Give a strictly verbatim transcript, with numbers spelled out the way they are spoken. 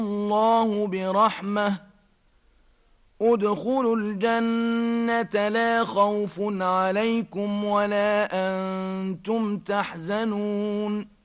الله برحمة ادخلوا الجنة لا خوف عليكم ولا أنتم تحزنون